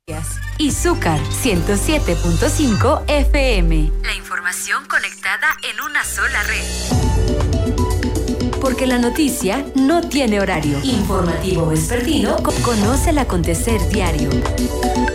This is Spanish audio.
Y Zúcar 107.5 FM. La información conectada en una sola red. Porque la noticia no tiene horario. Informativo vespertino conoce el acontecer diario.